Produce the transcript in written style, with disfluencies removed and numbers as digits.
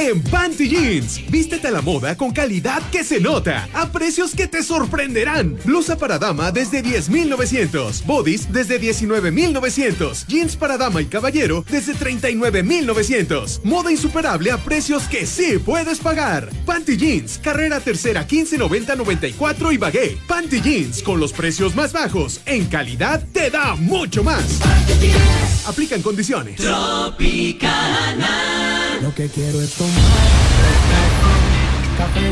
en Panty Jeans. Vístete a la moda con calidad que se nota, a precios que te sorprenderán. Blusa para dama desde 10,900, bodies desde 19,900, jeans para dama y caballero desde 39,900. Moda insuperable a precios que sí puedes pagar. Panty Jeans, carrera tercera 1590-94 y Bagué. Panty Jeans, con los precios más bajos, en calidad te da mucho más. Aplican condiciones. Tropicana. Lo que quiero es tomar café